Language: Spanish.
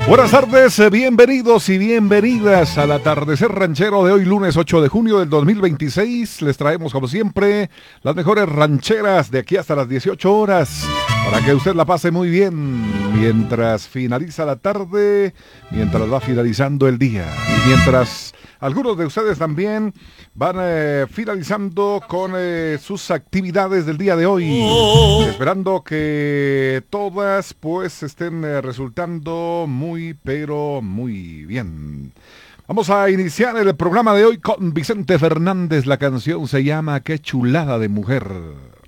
Buenas tardes, bienvenidos y bienvenidas al atardecer ranchero de hoy, lunes 8 de junio del 2026. Les traemos, como siempre, las mejores rancheras de aquí hasta las 18 horas para que usted la pase muy bien mientras finaliza la tarde, mientras va finalizando el día y mientras algunos de ustedes también van finalizando con sus actividades del día de hoy, esperando que todas pues estén resultando muy pero muy bien. Vamos a iniciar el programa de hoy con Vicente Fernández. La canción se llama Qué chulada de mujer.